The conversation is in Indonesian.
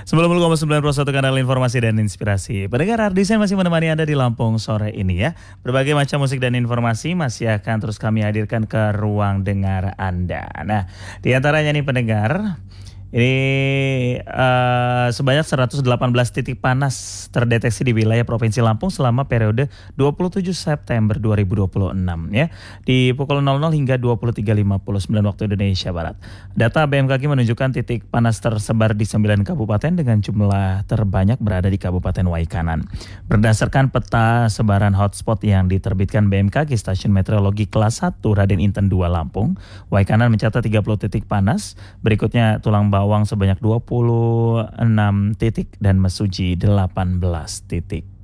90,91 kanal informasi dan inspirasi. Pendengar Ardisen masih menemani Anda di Lampung sore ini ya. Berbagai macam musik dan informasi masih akan terus kami hadirkan ke ruang dengar Anda. Nah, di antaranya nih pendengar, ini sebanyak 118 titik panas terdeteksi di wilayah Provinsi Lampung selama periode 27 September 2026 ya. Di pukul 00 hingga 23.59 waktu Indonesia Barat. Data BMKG menunjukkan titik panas tersebar di 9 kabupaten dengan jumlah terbanyak berada di Kabupaten Waikanan. Berdasarkan peta sebaran hotspot yang diterbitkan BMKG Stasiun Meteorologi Kelas 1 Raden Inten 2 Lampung, Waikanan mencatat 30 titik panas, berikutnya Tulang Bawang sebanyak 26 titik dan Mesuji 18 titik.